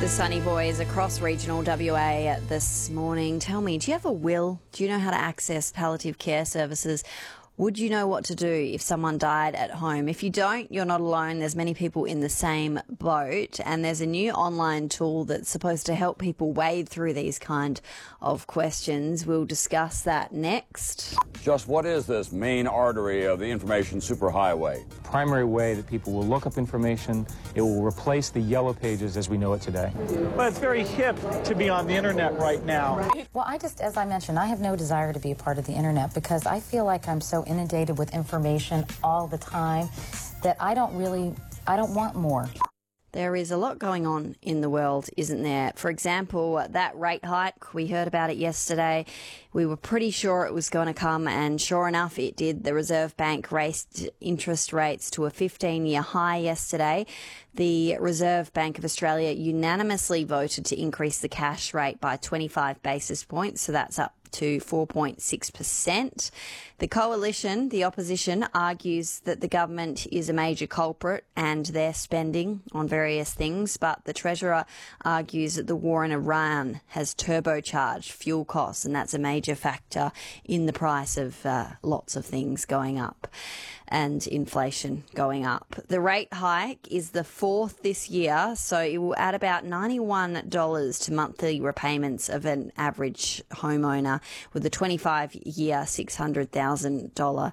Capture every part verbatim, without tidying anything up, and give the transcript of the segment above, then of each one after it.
The Sunny Boys across regional W A this morning. Tell me, do you have a will? Do you know how to access palliative care services? Would you know what to do if someone died at home? If you don't, you're not alone. There's many people in the same boat, and there's a new online tool that's supposed to help people wade through these kind of questions. We'll discuss that next. Just what is this main artery of the information superhighway? Primary way that people will look up information. It will replace the yellow pages as we know it today. Well, it's very hip to be on the internet right now. Well, I just, as I mentioned, I have no desire to be a part of the internet because I feel like I'm so inundated with information all the time that I don't really, I don't want more. There is a lot going on in the world, isn't there? For example, that rate hike, we heard about it yesterday. We were pretty sure it was going to come, and sure enough, it did. The Reserve Bank raised interest rates to a fifteen-year high yesterday. The Reserve Bank of Australia unanimously voted to increase the cash rate by twenty-five basis points, so that's up to four point six percent. The coalition, the opposition, argues that the government is a major culprit and they're spending on various things, but the Treasurer argues that the war in Iran has turbocharged fuel costs, and that's a major factor in the price of uh, lots of things going up and inflation going up. The rate hike is the fourth this year, so it will add about ninety-one dollars to monthly repayments of an average homeowner with a twenty-five-year, six hundred thousand dollars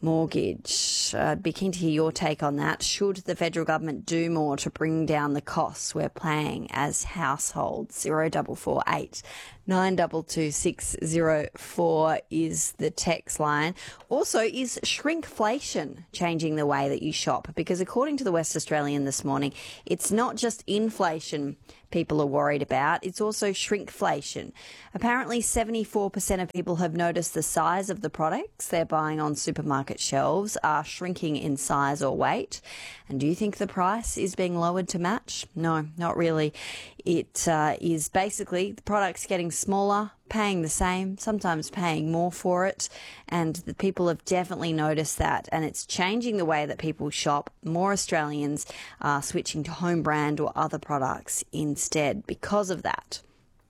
mortgage. I'd be keen to hear your take on that. Should the federal government do more to bring down the costs we're paying as households? zero four four eight nine two two six zero four is the text line. Also, is shrinkflation changing the way that you shop? Because according to the West Australian this morning, it's not just inflation people are worried about, it's also shrinkflation. Apparently, seventy-four percent of people have noticed the size of the products they're buying on supermarket shelves are shrinking in size or weight. And do you think the price is being lowered to match? No, not really. It uh, is basically the products getting smaller, paying the same, sometimes paying more for it, and the people have definitely noticed that, and it's changing the way that people shop. More Australians are switching to home brand or other products instead because of that.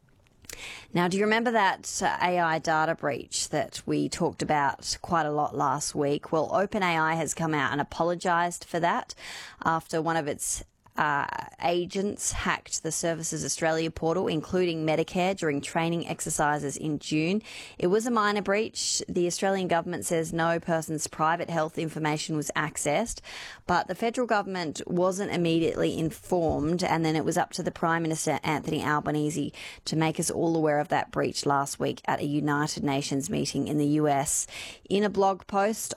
Now, do you remember that uh, A I data breach that we talked about quite a lot last week? Well, OpenAI has come out and apologised for that after one of its Uh, agents hacked the Services Australia portal, including Medicare, during training exercises in June. It was a minor breach. The Australian government says no person's private health information was accessed, but the federal government wasn't immediately informed, and then it was up to the Prime Minister, Anthony Albanese, to make us all aware of that breach last week at a United Nations meeting in the U S. In a blog post,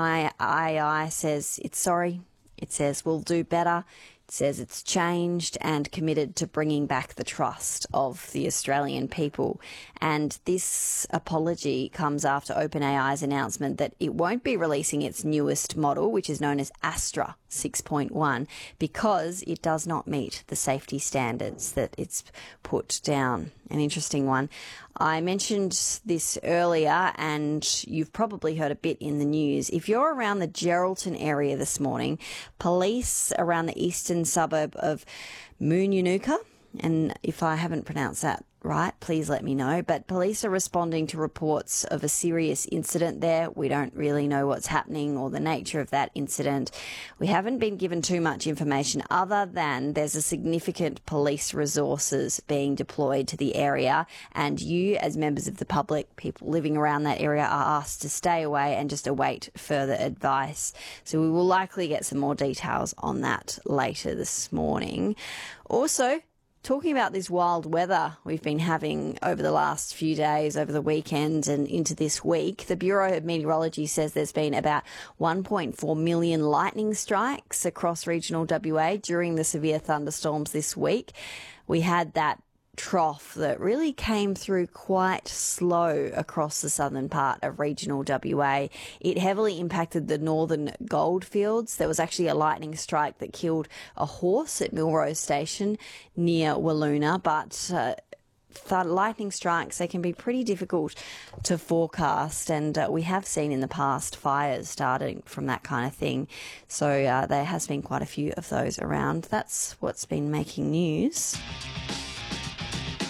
OpenAI says it's sorry. It says we'll do better. It says it's changed and committed to bringing back the trust of the Australian people. And this apology comes after OpenAI's announcement that it won't be releasing its newest model, which is known as Astra six point one, because it does not meet the safety standards that it's put down. An interesting one. I mentioned this earlier, and you've probably heard a bit in the news. If you're around the Geraldton area this morning, police around the eastern suburb of Moonooka, and if I haven't pronounced that right, please let me know. But police are responding to reports of a serious incident there. We don't really know what's happening or the nature of that incident. We haven't been given too much information other than there's a significant police resources being deployed to the area, and you, as members of the public, people living around that area, are asked to stay away and just await further advice. So we will likely get some more details on that later this morning. Also, talking about this wild weather we've been having over the last few days, over the weekend and into this week, the Bureau of Meteorology says there's been about one point four million lightning strikes across regional W A during the severe thunderstorms this week. We had that trough that really came through quite slow across the southern part of regional W A. It heavily impacted the northern goldfields. There was actually a lightning strike that killed a horse at Milrose Station near Walloona, but uh, th- lightning strikes, they can be pretty difficult to forecast, and uh, we have seen in the past fires starting from that kind of thing. So uh, there has been quite a few of those around. That's what's been making news.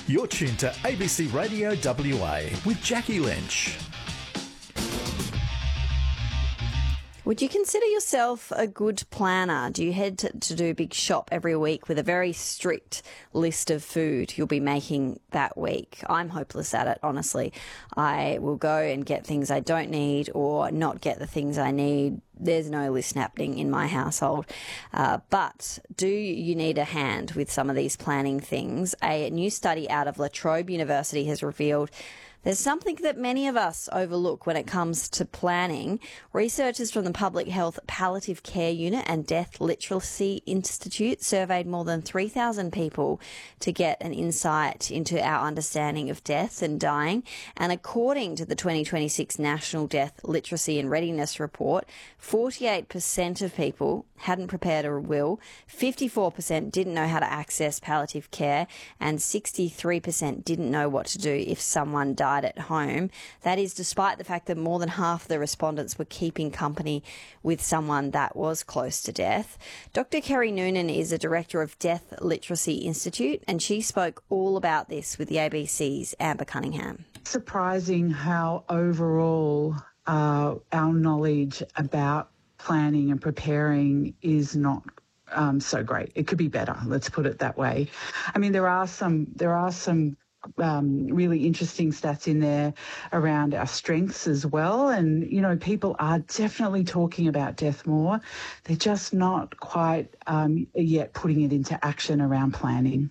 You're tuned to A B C Radio W A with Jackie Lynch. Would you consider yourself a good planner? Do you head to, to do a big shop every week with a very strict list of food you'll be making that week? I'm hopeless at it, honestly. I will go and get things I don't need or not get the things I need. There's no list happening in my household. Uh, but do you need a hand with some of these planning things? A new study out of La Trobe University has revealed there's something that many of us overlook when it comes to planning. Researchers from the Public Health Palliative Care Unit and Death Literacy Institute surveyed more than three thousand people to get an insight into our understanding of death and dying. And according to the twenty twenty-six National Death Literacy and Readiness Report, forty-eight percent of people hadn't prepared a will, fifty-four percent didn't know how to access palliative care, and sixty-three percent didn't know what to do if someone died at home. That is despite the fact that more than half the respondents were keeping company with someone that was close to death. Doctor Kerry Noonan is a director of Death Literacy Institute, and she spoke all about this with the A B C's Amber Cunningham. Surprising how overall uh, our knowledge about planning and preparing is not um, so great. It could be better, let's put it that way. I mean, there are some there are some Um, really interesting stats in there around our strengths as well. And, you know, people are definitely talking about death more. They're just not quite um, yet putting it into action around planning.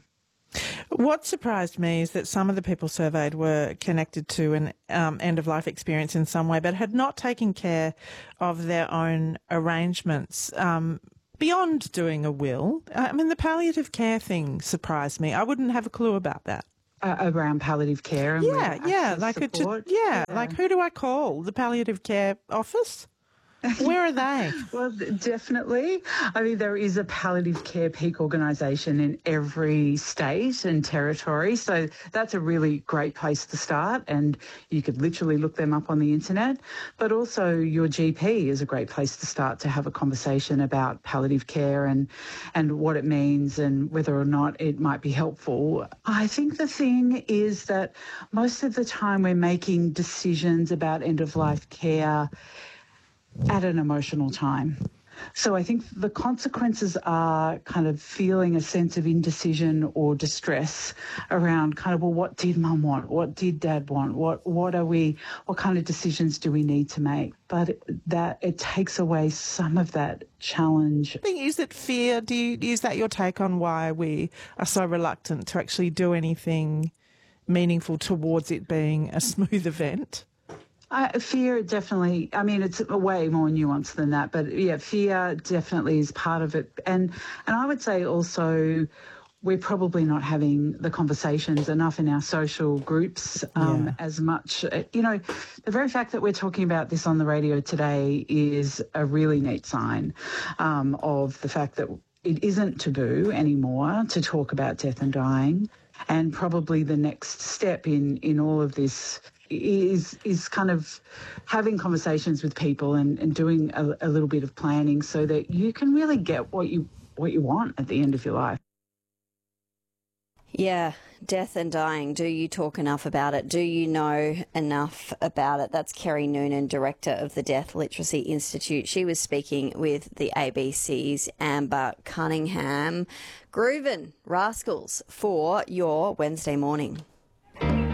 What surprised me is that some of the people surveyed were connected to an um, end-of-life experience in some way, but had not taken care of their own arrangements. Um, beyond doing a will, I mean, the palliative care thing surprised me. I wouldn't have a clue about that. Uh, around palliative care. And yeah, yeah, like it just, yeah, yeah, like who do I call? The palliative care office? Where are they? Well, definitely. I mean, there is a palliative care peak organisation in every state and territory, so that's a really great place to start, and you could literally look them up on the internet. But also your G P is a great place to start to have a conversation about palliative care and, and what it means and whether or not it might be helpful. I think the thing is that most of the time we're making decisions about end-of-life care at an emotional time. So I think the consequences are kind of feeling a sense of indecision or distress around kind of, well, what did mum want? What did dad want? What what are we, what kind of decisions do we need to make? But that it takes away some of that challenge. Is it fear? Do you, is that your take on why we are so reluctant to actually do anything meaningful towards it being a smooth event? Uh, fear definitely, I mean, it's way more nuanced than that, but yeah, fear definitely is part of it. And and I would say also we're probably not having the conversations enough in our social groups um, yeah. as much. You know, the very fact that we're talking about this on the radio today is a really neat sign um, of the fact that it isn't taboo anymore to talk about death and dying. And probably the next step in, in all of this is is kind of having conversations with people and, and doing a, a little bit of planning so that you can really get what you what you want at the end of your life. Yeah, death and dying. Do you talk enough about it? Do you know enough about it? That's Kerry Noonan, director of the Death Literacy Institute. She was speaking with the A B C's Amber Cunningham. Groovin' Rascals for your Wednesday morning.